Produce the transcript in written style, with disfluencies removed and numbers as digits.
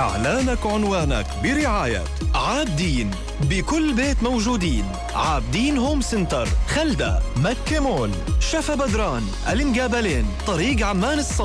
إعلانك عنوانك برعاية عابدين، بكل بيت موجودين. عابدين هوم سنتر، خلدة، مكة مول، شفا بدران، المقابلين، طريق عمان الصغير.